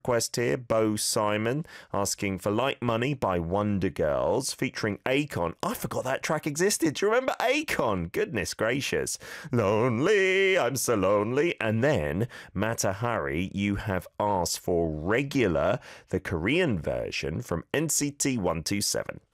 request here. Bo Simon asking for Like Money by Wonder Girls featuring Akon. I forgot that track existed. Do you remember Akon? Goodness gracious. Lonely, I'm so lonely. And then, Mata Hari, you have asked for Regular, the Korean version from NCT 127.